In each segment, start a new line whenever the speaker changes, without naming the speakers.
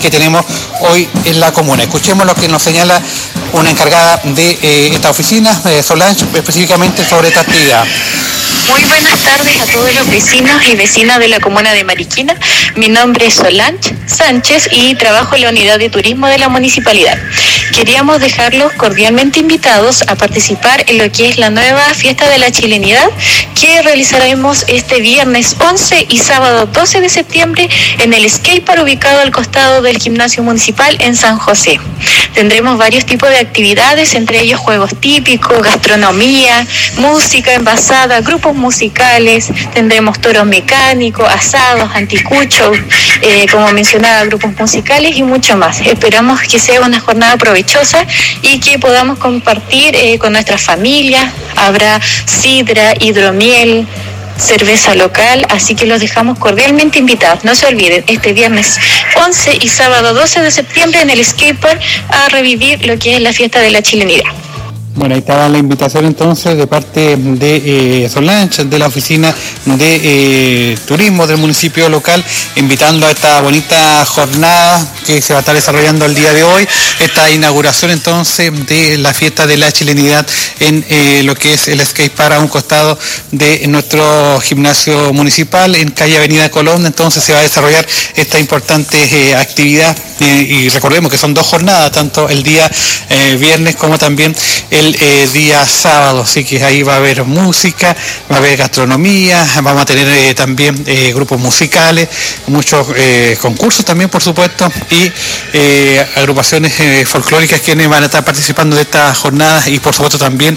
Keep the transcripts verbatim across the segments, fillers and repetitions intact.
que tenemos hoy en la comuna. Escuchemos lo que nos señala una encargada de eh, esta oficina, eh, Solange, específicamente sobre esta actividad.
Muy buenas tardes a todos los vecinos y vecinas de la comuna de Mariquina. Mi nombre es Solange Sánchez y trabajo en la unidad de turismo de la municipalidad. Queríamos dejarlos cordialmente invitados a participar en lo que es la nueva fiesta de la chilenidad que realizaremos este viernes once y sábado doce de septiembre en el skatepark ubicado al costado del gimnasio municipal en San José. Tendremos varios tipos de actividades, entre ellos juegos típicos, gastronomía, música envasada, grupos musicales, tendremos toros mecánicos, asados, anticuchos, eh, como mencionaba, grupos musicales y mucho más. Esperamos que sea una jornada provechosa y que podamos compartir eh, con nuestras familias. Habrá sidra, hidromiel, cerveza local, así que los dejamos cordialmente invitados. No se olviden, este viernes once y sábado doce de septiembre en el skatepark a revivir lo que es la fiesta de la chilenidad.
Bueno, ahí estaba la invitación entonces de parte de eh, Solange, de la oficina de eh, turismo del municipio local, invitando a esta bonita jornada que se va a estar desarrollando el día de hoy, esta inauguración entonces de la fiesta de la chilenidad en eh, lo que es el skatepark a un costado de nuestro gimnasio municipal en calle Avenida Colón. Entonces se va a desarrollar esta importante eh, actividad eh, y recordemos que son dos jornadas, tanto el día eh, viernes como también el el eh, día sábado, así que ahí va a haber música, va a haber gastronomía, vamos a tener eh, también eh, grupos musicales, muchos eh, concursos también, por supuesto, y eh, agrupaciones eh, folclóricas quienes van a estar participando de estas jornadas y por supuesto también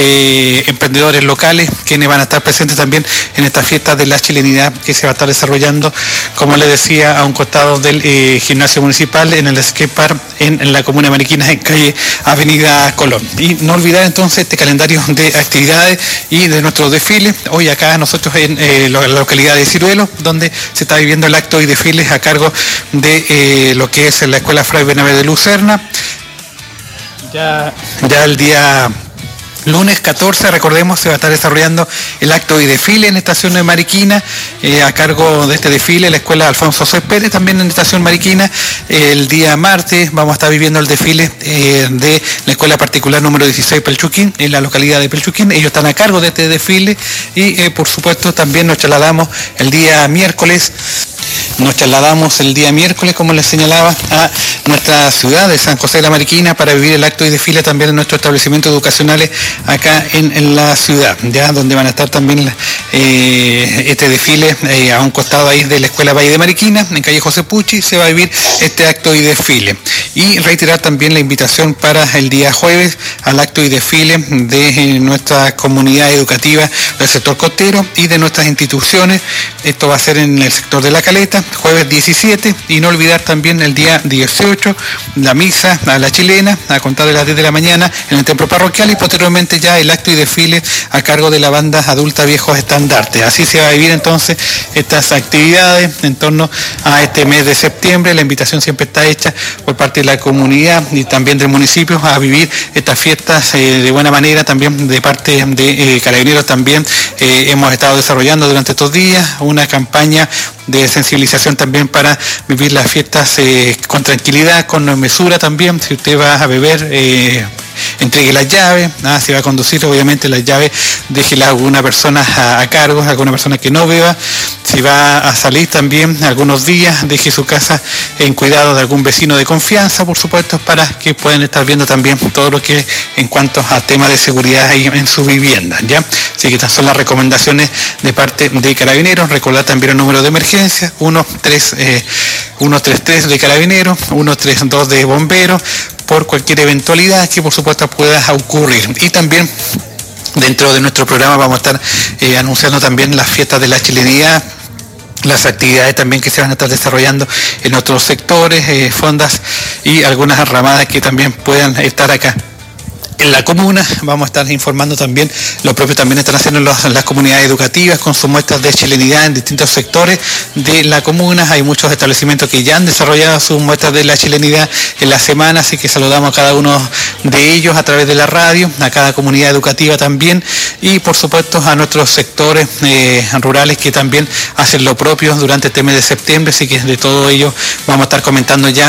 eh, emprendedores locales quienes van a estar presentes también en esta fiesta de la chilenidad que se va a estar desarrollando, como les decía, a un costado del eh, gimnasio municipal en el skatepark en, en la comuna de Mariquina, en calle Avenida Colón. Y no olvidar entonces este calendario de actividades y de nuestros desfiles. Hoy acá nosotros en eh, la localidad de Ciruelo, donde se está viviendo el acto y desfiles a cargo de eh, lo que es la Escuela Fray Bernabé de Lucerna. Ya, ya el día lunes catorce, recordemos, se va a estar desarrollando el acto y desfile en Estación de Mariquina, eh, a cargo de este desfile la Escuela Alfonso Soez Pérez, también en Estación Mariquina. El día martes vamos a estar viviendo el desfile eh, de la Escuela Particular número dieciséis Pelchuquín, en la localidad de Pelchuquín. Ellos están a cargo de este desfile y eh, por supuesto también nos trasladamos el día miércoles Nos trasladamos el día miércoles, como les señalaba, a nuestra ciudad de San José de la Mariquina para vivir el acto y desfile también en nuestros establecimientos educacionales acá en, en la ciudad, ya donde van a estar también eh, este desfile eh, a un costado ahí de la Escuela Valle de Mariquina, en calle José Pucci, se va a vivir este acto y desfile. Y reiterar también la invitación para el día jueves al acto y desfile de eh, nuestra comunidad educativa del sector costero y de nuestras instituciones. Esto va a ser en el sector de La Caleta, jueves diecisiete, y no olvidar también el día dieciocho, la misa a la chilena, a contar de las diez de la mañana en el templo parroquial, y posteriormente ya el acto y desfile a cargo de la banda adulta Viejos Estandartes. Así se va a vivir entonces estas actividades en torno a este mes de septiembre. La invitación siempre está hecha por parte de la comunidad y también del municipio a vivir estas fiestas eh, de buena manera. También de parte de eh, Carabineros también eh, hemos estado desarrollando durante estos días una campaña de sensibilización también para vivir las fiestas eh, con tranquilidad, con mesura también. Si usted va a beber, eh, entregue las llaves, ah, si va a conducir, obviamente las llaves déjela a alguna persona a, a cargo, a alguna persona que no beba. Si va a salir también algunos días, deje su casa en cuidado de algún vecino de confianza, por supuesto, para que puedan estar viendo también todo lo que en cuanto a temas de seguridad ahí en su vivienda, ¿ya? Así que estas son las recomendaciones de parte de Carabineros. Recordar también el número de emergencia, uno tres tres de Carabineros, uno tres dos de Bomberos, por cualquier eventualidad que por supuesto pueda ocurrir. Y también dentro de nuestro programa vamos a estar eh, anunciando también las fiestas de la chilenidad, las actividades también que se van a estar desarrollando en otros sectores, eh, fondas y algunas ramadas que también puedan estar acá en la comuna. Vamos a estar informando también, lo propio también están haciendo los, las comunidades educativas con sus muestras de chilenidad en distintos sectores de la comuna. Hay muchos establecimientos que ya han desarrollado sus muestras de la chilenidad en la semana, así que saludamos a cada uno de ellos a través de la radio, a cada comunidad educativa también, y por supuesto a nuestros sectores eh, rurales que también hacen lo propio durante este mes de septiembre, así que de todo ello vamos a estar comentando ya